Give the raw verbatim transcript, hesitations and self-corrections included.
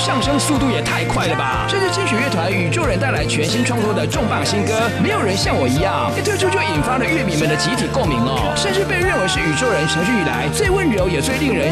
上升速度也太快了吧！甚至金曲乐团宇宙人带来全新创作的重磅新歌，没有人像我一样，一推出就引发了乐迷们的集体共鸣哦，甚至被认为是宇宙人成军以来最温柔也最令人